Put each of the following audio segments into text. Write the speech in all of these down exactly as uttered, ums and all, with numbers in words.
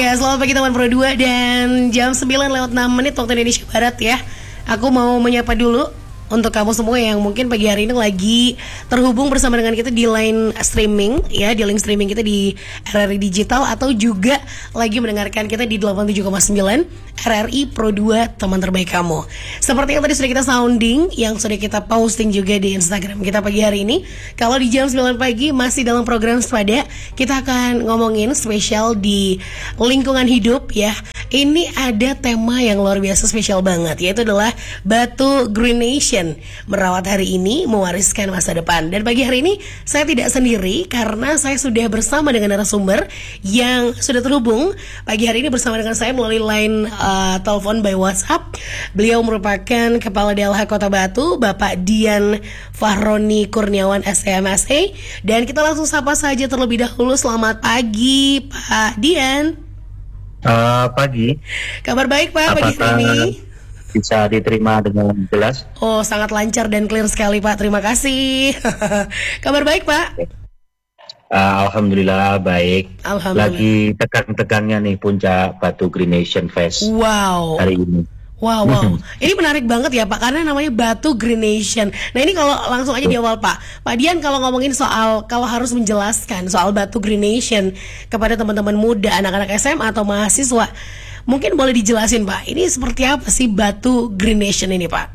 Ya, selamat pagi teman Pro dua dan jam sembilan lewat enam menit waktu Indonesia Barat ya. Aku mau menyapa dulu untuk kamu semua yang mungkin pagi hari ini lagi terhubung bersama dengan kita di line streaming ya, di link streaming kita di R R I Digital atau juga lagi mendengarkan kita di delapan puluh tujuh koma sembilan R R I Pro dua, teman terbaik kamu. Seperti yang tadi sudah kita sounding, yang sudah kita posting juga di Instagram kita pagi hari ini. Kalau di jam sembilan pagi masih dalam program Sepada, kita akan ngomongin spesial di lingkungan hidup ya. Ini ada tema yang luar biasa spesial banget, yaitu adalah Batu Green Nation, merawat hari ini, mewariskan masa depan. Dan pagi hari ini saya tidak sendiri karena saya sudah bersama dengan narasumber yang sudah terhubung pagi hari ini bersama dengan saya melalui line uh, telepon by WhatsApp. Beliau merupakan Kepala D L H Kota Batu, Bapak Dian Fahroni Kurniawan S M S A. Dan kita langsung sapa saja terlebih dahulu. Selamat pagi Pak Dian. Uh, pagi. Kabar baik Pak pagi Apakah ini? Bisa diterima dengan jelas? Oh, sangat lancar dan clear sekali Pak. Terima kasih. Kabar baik Pak? Uh, Alhamdulillah baik. Alhamdulillah. Lagi tegang-tegangnya nih puncak Batu Green Nation Fest. Wow. Hari ini. Wow, wow. Ini menarik banget ya Pak, karena namanya Batu Green Nation. Nah ini kalau langsung aja di awal Pak, Pak Dian kalau ngomongin soal, kalau harus menjelaskan soal Batu Green Nation kepada teman-teman muda, anak-anak S M A atau mahasiswa, mungkin boleh dijelasin Pak, ini seperti apa sih Batu Green Nation ini Pak?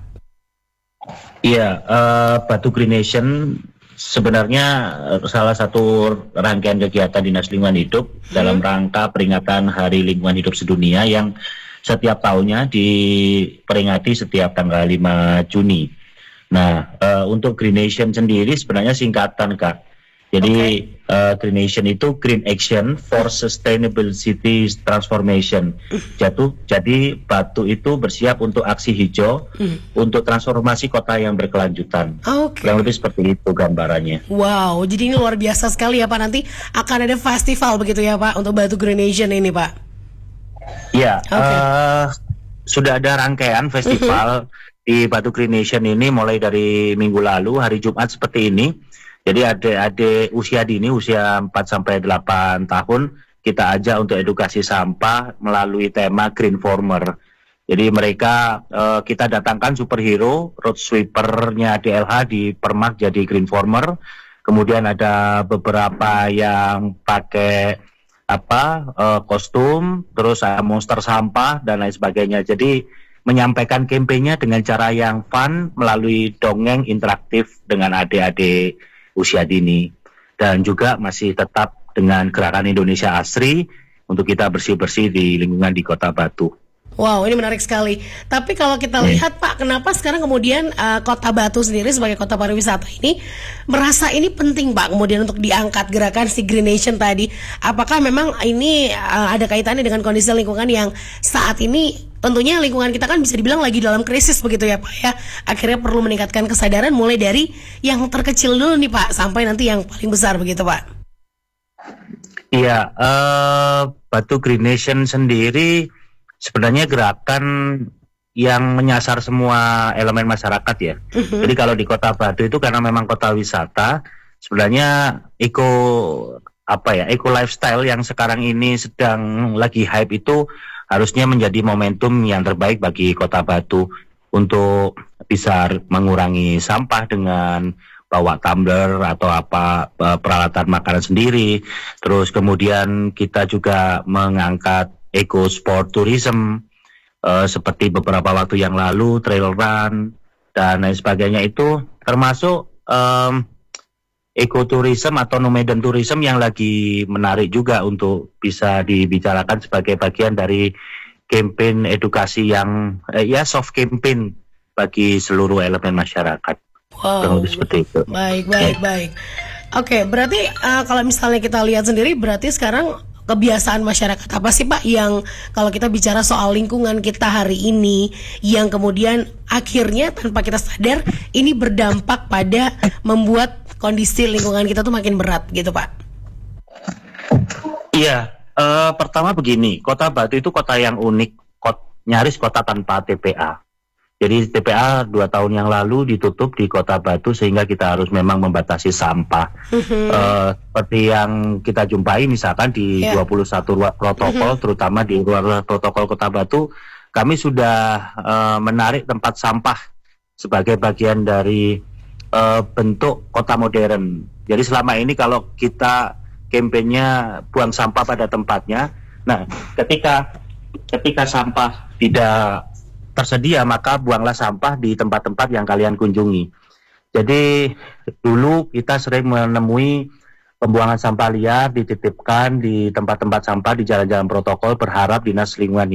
Iya, uh, Batu Green Nation sebenarnya salah satu rangkaian kegiatan Dinas Lingkungan Hidup hmm. dalam rangka peringatan Hari Lingkungan Hidup Sedunia yang setiap tahunnya diperingati setiap tanggal lima Juni. Nah, uh, untuk Green Nation sendiri sebenarnya singkatan, Kak. Jadi okay. uh, Green Nation itu Green Action for Sustainable City Transformation. Jatuh, jadi Batu itu bersiap untuk aksi hijau mm. untuk transformasi kota yang berkelanjutan. Okay. Yang lebih seperti itu gambarannya. Wow, jadi ini luar biasa sekali ya Pak. Nanti akan ada festival begitu ya Pak untuk Batu Green Nation ini Pak. Ya, okay. uh, sudah ada rangkaian festival uh-huh. di Batu Green Nation ini mulai dari minggu lalu, hari Jumat seperti ini. Jadi adik-adik usia dini, usia empat sampai delapan tahun, kita ajak untuk edukasi sampah melalui tema Green Farmer. Jadi mereka, uh, kita datangkan superhero, road sweeper-nya D L H di Permak jadi Green Farmer. Kemudian ada beberapa yang pakai apa uh, kostum, terus uh, monster sampah dan lain sebagainya. Jadi menyampaikan kampanye dengan cara yang fun melalui dongeng interaktif dengan adik-adik usia dini, dan juga masih tetap dengan gerakan Indonesia Asri untuk kita bersih-bersih di lingkungan di Kota Batu. Wow, ini menarik sekali. Tapi kalau kita lihat Pak, kenapa sekarang kemudian uh, Kota Batu sendiri sebagai kota pariwisata ini merasa ini penting Pak kemudian untuk diangkat gerakan si Green Nation tadi? Apakah memang ini uh, ada kaitannya dengan kondisi lingkungan yang saat ini tentunya lingkungan kita kan bisa dibilang lagi dalam krisis begitu ya Pak ya? Akhirnya perlu meningkatkan kesadaran mulai dari yang terkecil dulu nih Pak sampai nanti yang paling besar begitu Pak? Iya, uh, Batu Green Nation sendiri sebenarnya gerakan yang menyasar semua elemen masyarakat ya. Uh-huh. Jadi kalau di Kota Batu itu karena memang kota wisata, sebenarnya eco apa ya, eco lifestyle yang sekarang ini sedang lagi hype itu harusnya menjadi momentum yang terbaik bagi Kota Batu untuk bisa mengurangi sampah dengan bawa tumbler atau apa peralatan makanan sendiri. Terus kemudian kita juga mengangkat eco sport tourism uh, seperti beberapa waktu yang lalu trail run dan lain sebagainya, itu termasuk um, eco tourism atau nomaden tourism yang lagi menarik juga untuk bisa dibicarakan sebagai bagian dari campaign edukasi yang uh, ya soft campaign bagi seluruh elemen masyarakat. Wow. Seperti itu. Baik, baik, baik. Oke, okay, berarti uh, kalau misalnya kita lihat sendiri, berarti sekarang kebiasaan masyarakat apa sih Pak yang kalau kita bicara soal lingkungan kita hari ini yang kemudian akhirnya tanpa kita sadar ini berdampak pada membuat kondisi lingkungan kita tuh makin berat gitu Pak? Iya, uh, pertama begini, Kota Batu itu kota yang unik, kot, nyaris kota tanpa T P A. Jadi T P A dua tahun yang lalu ditutup di Kota Batu sehingga kita harus memang membatasi sampah. Mhm. Eh, seperti yang kita jumpai misalkan di Yeah. dua puluh satu ruas protokol, terutama di ruas protokol Kota Batu, kami sudah eh, menarik tempat sampah sebagai bagian dari eh, bentuk kota modern. Jadi selama ini kalau kita kampanyenya buang sampah pada tempatnya, nah ketika ketika sampah tidak tersedia maka buanglah sampah di tempat-tempat yang kalian kunjungi. Jadi dulu kita sering menemui pembuangan sampah liar dititipkan di tempat-tempat sampah di jalan-jalan protokol, berharap dinas lingkungan